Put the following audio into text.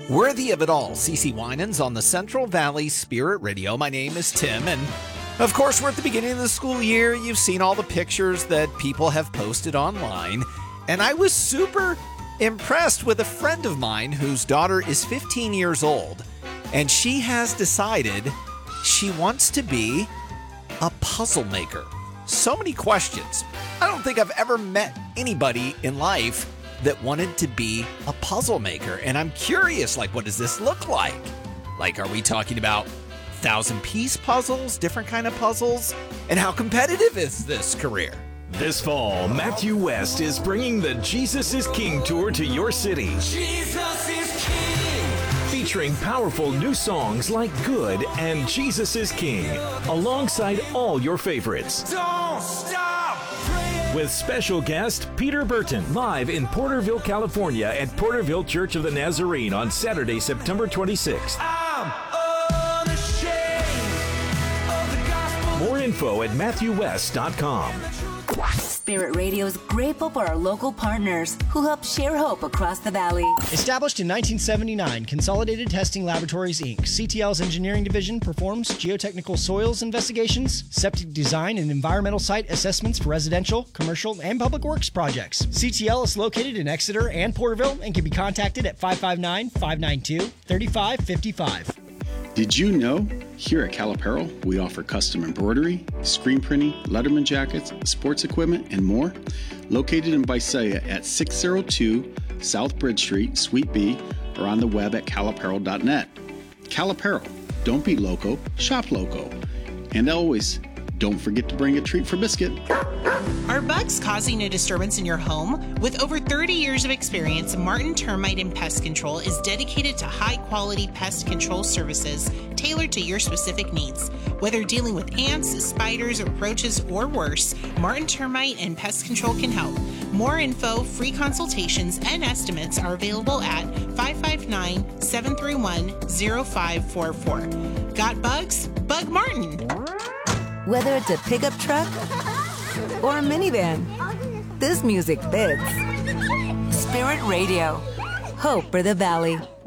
Worthy of it all, CeCe Winans on the Central Valley Spirit Radio. My name is Tim, and of course, we're at the beginning of the school year. You've seen all the pictures that people have posted online, and I was super impressed with a friend of mine whose daughter is 15 years old, and she has decided she wants to be a puzzle maker. So many questions. I don't think I've ever met anybody in life that wanted to be a puzzle maker. And I'm curious, what does this look like? Are we talking about 1,000-piece puzzles, different kind of puzzles? And how competitive is this career? This fall, Matthew West is bringing the Jesus is King tour to your city. Jesus is King! Featuring powerful new songs like Good and Jesus is King, alongside all your favorites. Don't stop praying! With special guest Peter Burton, live in Porterville, California at Porterville Church of the Nazarene on Saturday, September 26th. I'm unashamed of the gospel. More info at MatthewWest.com. Spirit Radio is grateful for our local partners who help share hope across the valley. Established in 1979, Consolidated Testing Laboratories, Inc., CTL's engineering division performs geotechnical soils investigations, septic design, and environmental site assessments for residential, commercial, and public works projects. CTL is located in Exeter and Porterville and can be contacted at 559-592-3555. Did you know? Here at Cal Apparel, we offer custom embroidery, screen printing, Letterman jackets, sports equipment, and more. Located in Visalia at 602 South Bridge Street, Suite B, or on the web at calapparel.net. Cal Apparel, don't be loco, shop loco. And always, don't forget to bring a treat for Biscuit. Are bugs causing a disturbance in your home? With over 30 years of experience, Martin Termite and Pest Control is dedicated to high-quality pest control services tailored to your specific needs. Whether dealing with ants, spiders, roaches, or worse, Martin Termite and Pest Control can help. More info, free consultations, and estimates are available at 559-731-0544. Got bugs? Bug Martin! Whether it's a pickup truck or a minivan, this music fits. Spirit Radio. Hope for the Valley.